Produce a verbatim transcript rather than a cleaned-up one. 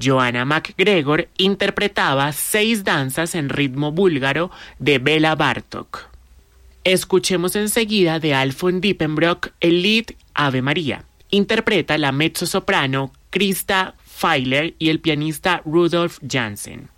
Joanna McGregor interpretaba seis danzas en ritmo búlgaro de Bela Bartók. Escuchemos enseguida de Alfons Diepenbrock el lied Ave María. Interpreta la mezzosoprano Krista Feiler y el pianista Rudolf Jansen.